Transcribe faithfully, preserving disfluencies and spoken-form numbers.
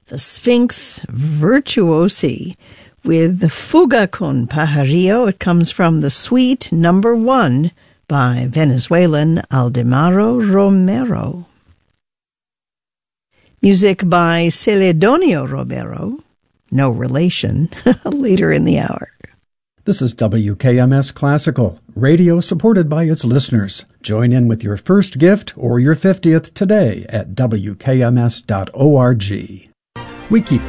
the Sphinx Virtuosi with Fuga con Pajarillo. It comes from the suite number one by Venezuelan Aldemaro Romero. Music by Celedonio Romero, no relation, later in the hour. This is W K M S Classical, radio supported by its listeners. Join in with your first gift or your fiftieth today at W K M S dot org. We keep